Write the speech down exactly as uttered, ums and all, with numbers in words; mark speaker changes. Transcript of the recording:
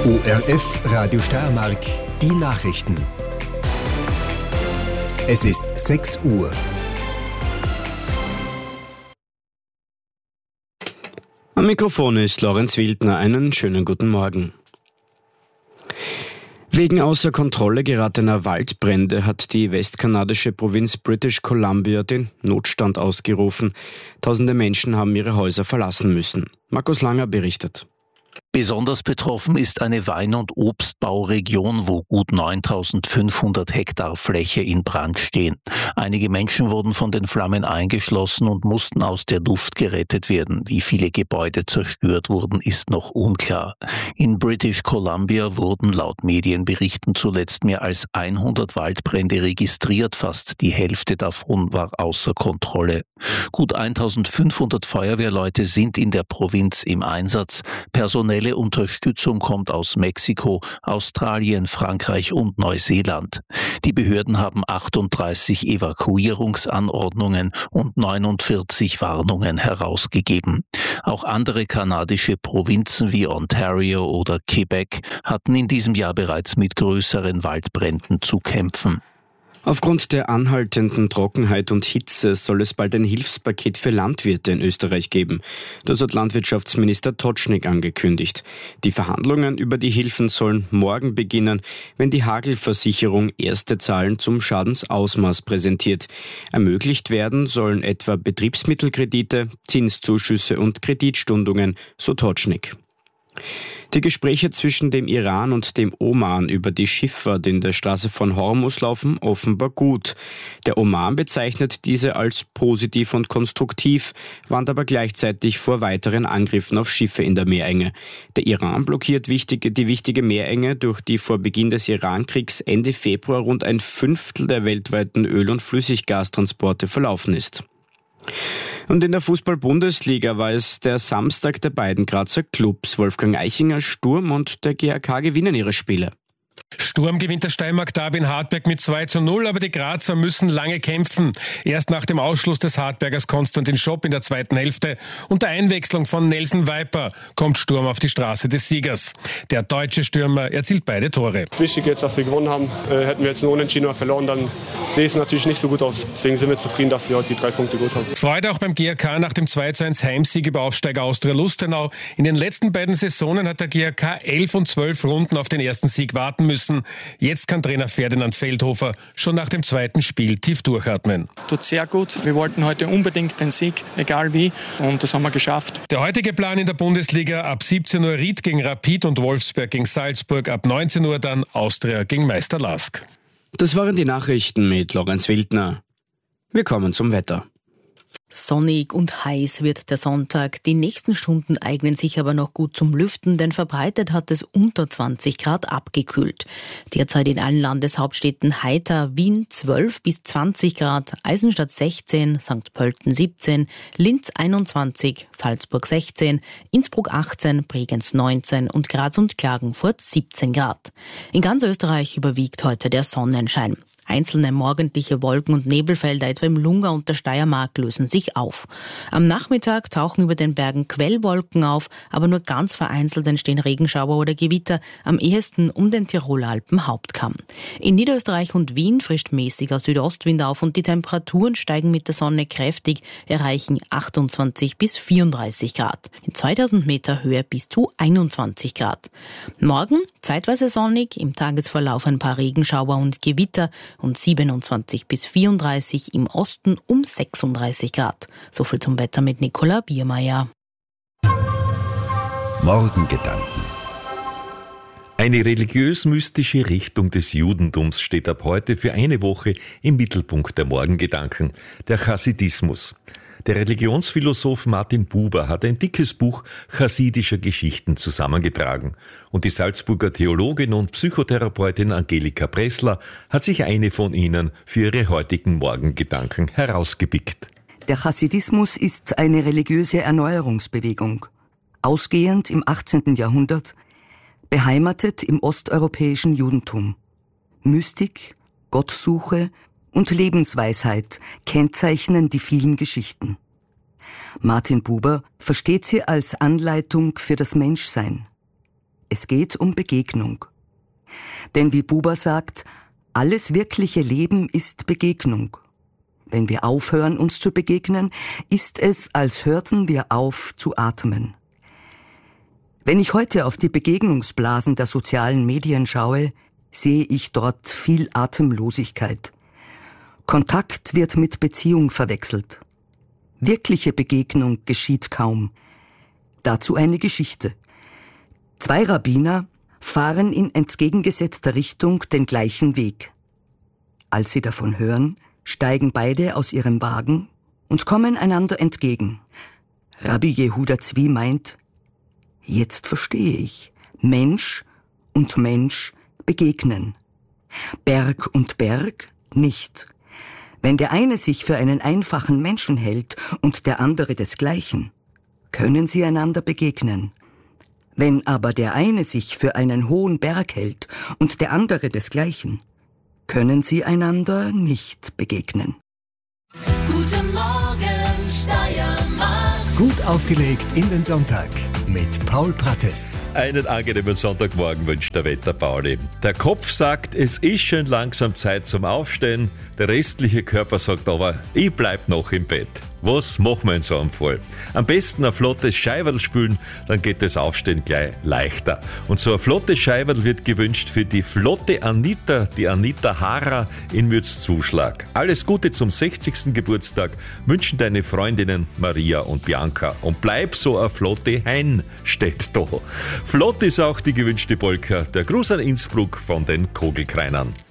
Speaker 1: O R F Radio Steiermark, die Nachrichten. Es ist sechs Uhr.
Speaker 2: Am Mikrofon ist Lorenz Wildner. Einen schönen guten Morgen. Wegen außer Kontrolle geratener Waldbrände hat die westkanadische Provinz British Columbia den Notstand ausgerufen. Tausende Menschen haben ihre Häuser verlassen müssen. Markus Langer berichtet.
Speaker 3: Besonders betroffen ist eine Wein- und Obstbauregion, wo gut neuntausendfünfhundert Hektar Fläche in Brand stehen. Einige Menschen wurden von den Flammen eingeschlossen und mussten aus der Luft gerettet werden. Wie viele Gebäude zerstört wurden, ist noch unklar. In British Columbia wurden laut Medienberichten zuletzt mehr als hundert Waldbrände registriert. Fast die Hälfte davon war außer Kontrolle. Gut eintausendfünfhundert Feuerwehrleute sind in der Provinz im Einsatz. Personelle Unterstützung kommt aus Mexiko, Australien, Frankreich und Neuseeland. Die Behörden haben achtunddreißig Evakuierungsanordnungen und neunundvierzig Warnungen herausgegeben. Auch andere kanadische Provinzen wie Ontario oder Quebec hatten in diesem Jahr bereits mit größeren Waldbränden zu kämpfen.
Speaker 2: Aufgrund der anhaltenden Trockenheit und Hitze soll es bald ein Hilfspaket für Landwirte in Österreich geben. Das hat Landwirtschaftsminister Tocznik angekündigt. Die Verhandlungen über die Hilfen sollen morgen beginnen, wenn die Hagelversicherung erste Zahlen zum Schadensausmaß präsentiert. Ermöglicht werden sollen etwa Betriebsmittelkredite, Zinszuschüsse und Kreditstundungen, so Tocznik. Die Gespräche zwischen dem Iran und dem Oman über die Schifffahrt in der Straße von Hormuz laufen offenbar gut. Der Oman bezeichnet diese als positiv und konstruktiv, warnt aber gleichzeitig vor weiteren Angriffen auf Schiffe in der Meerenge. Der Iran blockiert wichtige, die wichtige Meerenge, durch die vor Beginn des Irankriegs Ende Februar rund ein Fünftel der weltweiten Öl- und Flüssiggastransporte verlaufen ist. Und in der Fußball-Bundesliga war es der Samstag der beiden Grazer Clubs. Wolfgang Eichinger, Sturm und der G A K gewinnen ihre Spiele.
Speaker 4: Sturm gewinnt das Steiermark-Derby in Hartberg mit zwei zu null, aber die Grazer müssen lange kämpfen. Erst nach dem Ausschluss des Hartbergers Konstantin Schopp in der zweiten Hälfte und der Einwechslung von Nelson Viper kommt Sturm auf die Straße des Siegers. Der deutsche Stürmer erzielt beide Tore.
Speaker 5: Wichtig jetzt, dass wir gewonnen haben. Äh, hätten wir jetzt nur unentschieden oder verloren, dann sehe es natürlich nicht so gut aus. Deswegen sind wir zufrieden, dass wir heute die drei Punkte gut haben.
Speaker 4: Freude auch beim G A K nach dem zwei zu eins Heimsieg über Aufsteiger Austria Lustenau. In den letzten beiden Saisonen hat der G A K elf und zwölf Runden auf den ersten Sieg warten müssen. Jetzt kann Trainer Ferdinand Feldhofer schon nach dem zweiten Spiel tief durchatmen.
Speaker 6: Tut sehr gut. Wir wollten heute unbedingt den Sieg, egal wie. Und das haben wir geschafft.
Speaker 4: Der heutige Plan in der Bundesliga: ab siebzehn Uhr Ried gegen Rapid und Wolfsberg gegen Salzburg. Ab neunzehn Uhr dann Austria gegen Meister Lask.
Speaker 2: Das waren die Nachrichten mit Lorenz Wildner. Wir kommen zum Wetter.
Speaker 7: Sonnig und heiß wird der Sonntag. Die nächsten Stunden eignen sich aber noch gut zum Lüften, denn verbreitet hat es unter zwanzig Grad abgekühlt. Derzeit in allen Landeshauptstädten heiter: Wien zwölf bis zwanzig Grad, Eisenstadt sechzehn, Sankt Pölten siebzehn, Linz einundzwanzig, Salzburg sechzehn, Innsbruck achtzehn, Bregenz neunzehn und Graz und Klagenfurt siebzehn Grad. In ganz Österreich überwiegt heute der Sonnenschein. Einzelne morgendliche Wolken- und Nebelfelder etwa im Lungau und der Steiermark lösen sich auf. Am Nachmittag tauchen über den Bergen Quellwolken auf, aber nur ganz vereinzelt entstehen Regenschauer oder Gewitter, am ehesten um den Tiroler Alpen-Hauptkamm. In Niederösterreich und Wien frischt mäßiger Südostwind auf und die Temperaturen steigen mit der Sonne kräftig, erreichen achtundzwanzig bis vierunddreißig Grad. In zweitausend Meter Höhe bis zu einundzwanzig Grad. Morgen zeitweise sonnig, im Tagesverlauf ein paar Regenschauer und Gewitter und siebenundzwanzig bis vierunddreißig, im Osten um sechsunddreißig Grad. So viel zum Wetter mit Nicola Biermeier.
Speaker 1: Morgengedanken.
Speaker 8: Eine religiös-mystische Richtung des Judentums steht ab heute für eine Woche im Mittelpunkt der Morgengedanken, der Chassidismus. Der Religionsphilosoph Martin Buber hat ein dickes Buch chassidischer Geschichten zusammengetragen. Und die Salzburger Theologin und Psychotherapeutin Angelika Pressler hat sich eine von ihnen für ihre heutigen Morgengedanken herausgepickt.
Speaker 9: Der Chassidismus ist eine religiöse Erneuerungsbewegung. Ausgehend im achtzehnten Jahrhundert, beheimatet im osteuropäischen Judentum. Mystik, Gottsuche und Lebensweisheit kennzeichnen die vielen Geschichten. Martin Buber versteht sie als Anleitung für das Menschsein. Es geht um Begegnung. Denn wie Buber sagt, alles wirkliche Leben ist Begegnung. Wenn wir aufhören, uns zu begegnen, ist es, als hörten wir auf zu atmen. Wenn ich heute auf die Begegnungsblasen der sozialen Medien schaue, sehe ich dort viel Atemlosigkeit. Kontakt wird mit Beziehung verwechselt. Wirkliche Begegnung geschieht kaum. Dazu eine Geschichte. Zwei Rabbiner fahren in entgegengesetzter Richtung den gleichen Weg. Als sie davon hören, steigen beide aus ihrem Wagen und kommen einander entgegen. Rabbi Jehuda Zvi meint, jetzt verstehe ich, Mensch und Mensch begegnen. Berg und Berg nicht. Wenn der eine sich für einen einfachen Menschen hält und der andere desgleichen, können sie einander begegnen. Wenn aber der eine sich für einen hohen Berg hält und der andere desgleichen, können sie einander nicht begegnen.
Speaker 10: Guten Morgen, Steiermark.
Speaker 1: Gut aufgelegt in den Sonntag mit Paul Prattes.
Speaker 8: Einen angenehmen Sonntagmorgen wünscht der Wetterpauli. Der Kopf sagt, es ist schon langsam Zeit zum Aufstehen. Der restliche Körper sagt aber, ich bleib noch im Bett. Was machen wir in so einem Fall? Am besten ein flottes Scheiberl spülen, dann geht das Aufstehen gleich leichter. Und so ein flottes Scheiberl wird gewünscht für die flotte Anita, die Anita Hara in Mürzzuschlag. Alles Gute zum sechzigsten Geburtstag wünschen deine Freundinnen Maria und Bianca. Und bleib so eine flotte Hein, steht da. Flott ist auch die gewünschte Polka, der Gruß an Innsbruck von den Kogelkreinern.